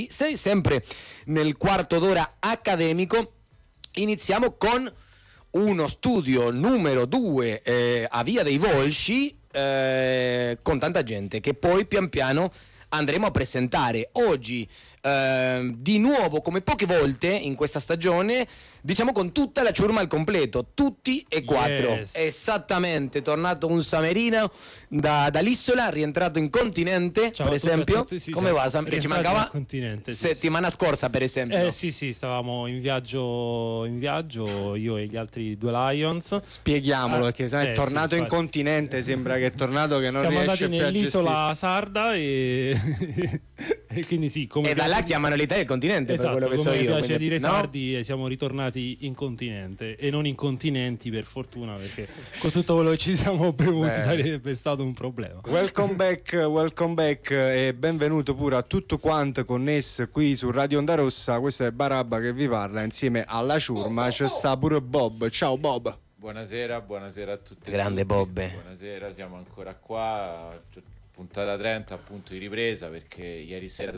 Sei sempre nel quarto d'ora accademico. Iniziamo con uno studio numero 2 a Via dei Volsci con tanta gente che poi pian piano andremo a presentare. Oggi di nuovo, come poche volte in questa stagione, diciamo con tutta la ciurma al completo, tutti e quattro. Yes. Esattamente, tornato un samerino dall'isola, rientrato in continente. Ciao per a tutti, esempio. a tutti, sì, Come ciao. va Sam? Che ci Rientrati mancava nel continente, sì, settimana scorsa, per esempio. sì, stavamo in viaggio io e gli altri due Lions. Spieghiamolo, perché sai, è tornato in continente, sembra che è tornato che non siamo riesce andati più a nell'isola sarda e quindi sì, come E da là chiamano l'Italia il continente, esatto, per quello che so come io. piace quindi, dire no? sardi, siamo ritornati in continente e non in continenti, per fortuna, perché con tutto quello che ci siamo bevuti sarebbe stato un problema. Welcome back e benvenuto pure a tutto quanto connesso qui su Radio Onda Rossa. Questo è Barabba che vi parla insieme alla ciurma. C'è sta pure Bob. Ciao Bob. Buonasera a tutti. Grande Bobbe. Buonasera, siamo ancora qua. Puntata 30 appunto di ripresa, perché ieri sera